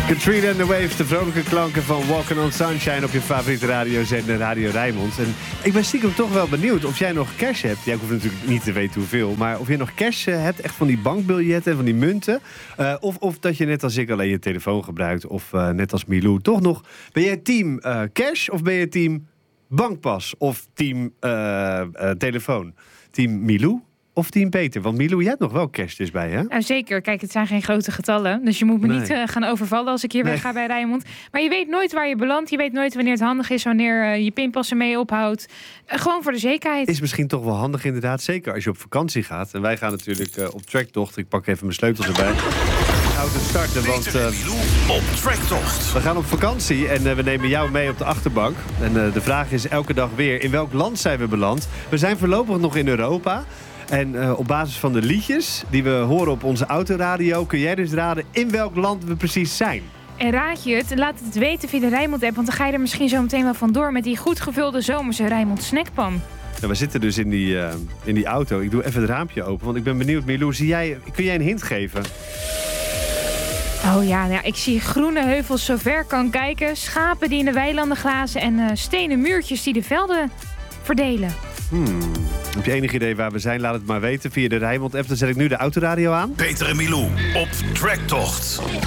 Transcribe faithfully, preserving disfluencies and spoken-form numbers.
Katrina and the Waves, de vrolijke klanken van Walking on Sunshine op je favoriete radiozender Radio Rijnmond. En ik ben stiekem toch wel benieuwd of jij nog cash hebt. Jij hoeft natuurlijk niet te weten hoeveel, maar of je nog cash hebt, echt van die bankbiljetten en van die munten. Uh, of, of dat je net als ik alleen je telefoon gebruikt, of uh, net als Milou, toch nog. Ben jij team uh, cash of ben je team bankpas of team uh, uh, telefoon? Team Milou? Of team Peter? Want Milou, jij hebt nog wel cash dus bij, hè? Nou, zeker. Kijk, het zijn geen grote getallen. Dus je moet me nee. niet uh, gaan overvallen als ik hier nee. weer ga bij Rijnmond. Maar je weet nooit waar je belandt. Je weet nooit wanneer het handig is, wanneer uh, je pinpas ermee ophoudt. Uh, gewoon voor de zekerheid. Is misschien toch wel handig inderdaad. Zeker als je op vakantie gaat. En wij gaan natuurlijk uh, op tracktocht. Ik pak even mijn sleutels erbij. Auto starten, want uh, op tracktocht. We gaan op vakantie en uh, we nemen jou mee op de achterbank. En uh, de vraag is elke dag weer, in welk land zijn we beland? We zijn voorlopig nog in Europa. En uh, op basis van de liedjes die we horen op onze autoradio, kun jij dus raden in welk land we precies zijn. En raad je het, laat het weten via de Rijnmond-app, want dan ga je er misschien zo meteen wel vandoor met die goed gevulde zomerse Rijnmond snackpan. Nou, we zitten dus in die, uh, in die auto. Ik doe even het raampje open, want ik ben benieuwd. Milou, zie jij, kun jij een hint geven? Oh ja, nou ja, ik zie groene heuvels zo ver kan kijken, schapen die in de weilanden grazen en uh, stenen muurtjes die de velden verdelen. Hmm. Heb je enig idee waar we zijn? Laat het maar weten via de Rijnmond-app. Dan zet ik nu de autoradio aan. Peter en Milou op tracktocht.